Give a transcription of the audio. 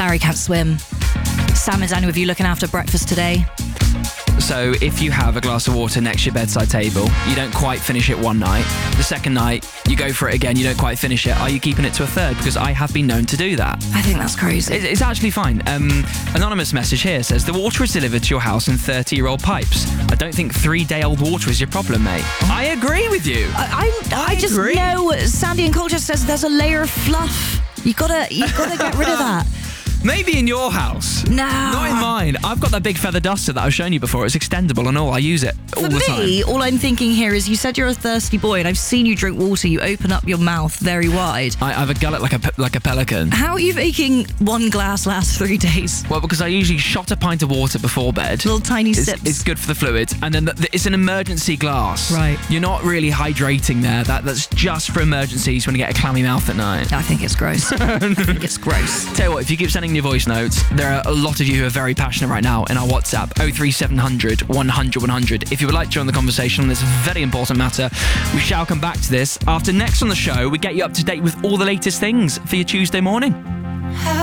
Barry can't swim. Sam and Daniel, have you looking after breakfast today? So if you have a glass of water next to your bedside table, you don't quite finish it one night. The second night, you go for it again, you don't quite finish it. Are you keeping it to a third? Because I have been known to do that. I think that's crazy. It's actually fine. Anonymous message here says, the water is delivered to your house in 30-year-old pipes. I don't think 3-day-old water is your problem, mate. I agree with you. I just agree. know Sandy in Colchester says there's a layer of fluff. You gotta get rid of that. Maybe in your house. No. Not in mine. I've got that big feather duster that I've shown you before. It's extendable and all. I use it all the time. For me, all I'm thinking here is you said you're a thirsty boy and I've seen you drink water. You open up your mouth very wide. I have a gullet like a pelican. How are you making one glass last 3 days? Well, because I usually shot a pint of water before bed. Little tiny sips. It's good for the fluids. And then it's an emergency glass. Right. You're not really hydrating there. That's just for emergencies when you get a clammy mouth at night. I think it's gross. I think it's gross. Tell you what, if you keep sending your voice notes, there are a lot of you who are very passionate right now in our WhatsApp, 03700 100 100. If you would like to join the conversation on this very important matter, we shall come back to this. After next on the show, we get you up to date with all the latest things for your Tuesday morning.